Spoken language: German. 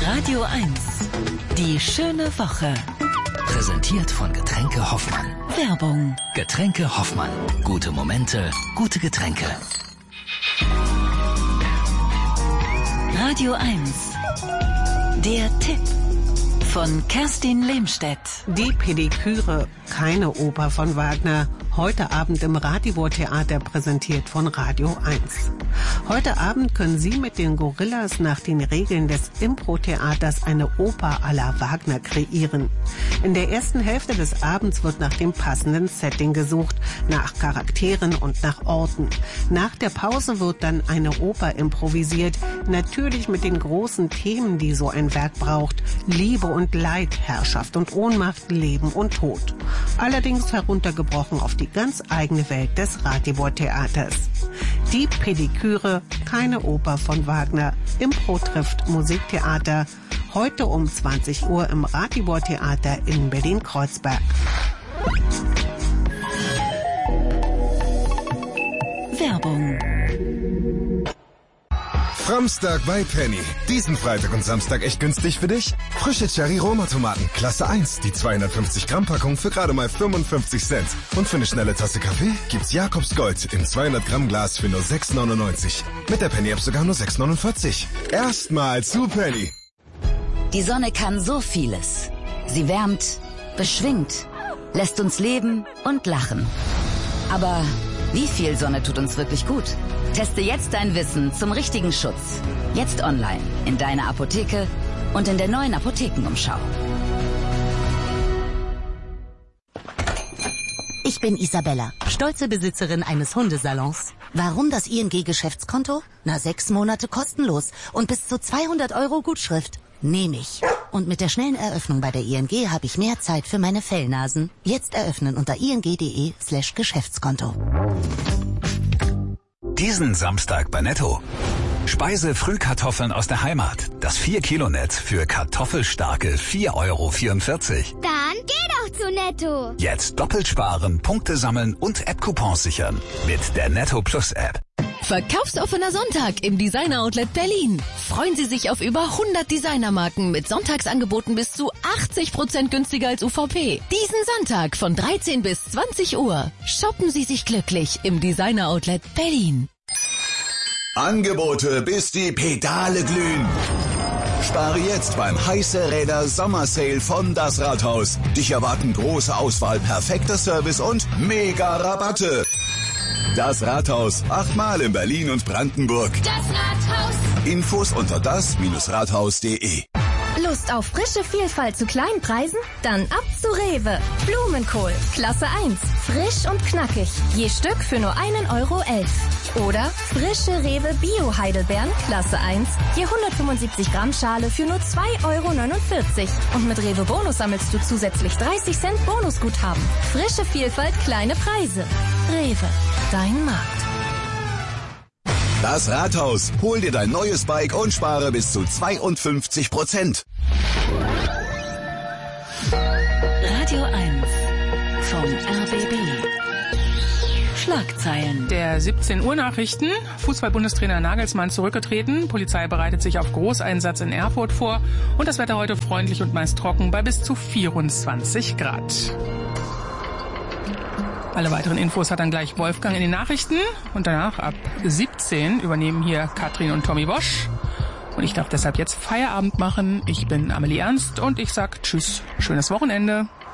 Radio 1. Die schöne Woche. Präsentiert von Getränke Hoffmann. Werbung. Getränke Hoffmann. Gute Momente, gute Getränke. Radio 1. Der Tipp von Kerstin Lehmstedt. Die Pediküre, keine Oper von Wagner. Heute Abend im Ratibor-Theater, präsentiert von Radio 1. Heute Abend können Sie mit den Gorillas nach den Regeln des Impro-Theaters eine Oper à la Wagner kreieren. In der ersten Hälfte des Abends wird nach dem passenden Setting gesucht, nach Charakteren und nach Orten. Nach der Pause wird dann eine Oper improvisiert, natürlich mit den großen Themen, die so ein Werk braucht. Liebe und Leid, Herrschaft und Ohnmacht, Leben und Tod. Allerdings heruntergebrochen auf die ganz eigene Welt des Ratibor-Theaters. Die Pediküre, keine Oper von Wagner. Impro trifft Musiktheater. Heute um 20 Uhr im Ratibor-Theater in Berlin-Kreuzberg. Werbung. Framstag bei Penny. Diesen Freitag und Samstag echt günstig für dich? Frische Cherry-Roma-Tomaten, Klasse 1, die 250 Gramm Packung für gerade mal 55 Cent. Und für eine schnelle Tasse Kaffee gibt's Jakobs Gold im 200 Gramm Glas für nur 6,99. Mit der Penny-App sogar nur 6,49. Erstmal zu Penny. Die Sonne kann so vieles. Sie wärmt, beschwingt, lässt uns leben und lachen. Aber wie viel Sonne tut uns wirklich gut? Teste jetzt dein Wissen zum richtigen Schutz. Jetzt online, in deiner Apotheke und in der neuen Apothekenumschau. Ich bin Isabella, stolze Besitzerin eines Hundesalons. Warum das ING-Geschäftskonto? 6 Monate kostenlos und bis zu 200 € Gutschrift. Nehme ich. Und mit der schnellen Eröffnung bei der ING habe ich mehr Zeit für meine Fellnasen. Jetzt eröffnen unter ing.de/Geschäftskonto. Diesen Samstag bei Netto. Speise-Frühkartoffeln aus der Heimat. Das 4-Kilo-Netz für kartoffelstarke 4,44 €. Dann geh doch zu Netto. Jetzt doppelt sparen, Punkte sammeln und App-Coupons sichern. Mit der Netto Plus App. Verkaufsoffener Sonntag im Designer Outlet Berlin. Freuen Sie sich auf über 100 Designermarken mit Sonntagsangeboten bis zu 80% günstiger als UVP. Diesen Sonntag von 13 bis 20 Uhr. Shoppen Sie sich glücklich im Designer Outlet Berlin. Angebote, bis die Pedale glühen. Spare jetzt beim Heiße Räder Sommersale von Das Rathaus. Dich erwarten große Auswahl, perfekter Service und mega Rabatte. Das Rathaus, 8-mal in Berlin und Brandenburg. Das Rathaus. Infos unter das-rathaus.de. Lust auf frische Vielfalt zu kleinen Preisen? Dann ab zu Rewe. Blumenkohl, Klasse 1, frisch und knackig. Je Stück für nur 1,11 €. Oder frische Rewe Bio-Heidelbeeren, Klasse 1, je 175 Gramm Schale für nur 2,49 €. Und mit Rewe Bonus sammelst du zusätzlich 30 Cent Bonusguthaben. Frische Vielfalt, kleine Preise. Rewe, dein Markt. Das Rathaus. Hol dir dein neues Bike und spare bis zu 52%. Radio 1 vom RBB. Schlagzeilen. Der 17 Uhr Nachrichten. Fußball-Bundestrainer Nagelsmann zurückgetreten. Polizei bereitet sich auf Großeinsatz in Erfurt vor. Und das Wetter heute freundlich und meist trocken bei bis zu 24 Grad. Alle weiteren Infos hat dann gleich Wolfgang in den Nachrichten. Und danach ab 17 übernehmen hier Katrin und Tommy Bosch. Und ich darf deshalb jetzt Feierabend machen. Ich bin Amelie Ernst und ich sag Tschüss, schönes Wochenende.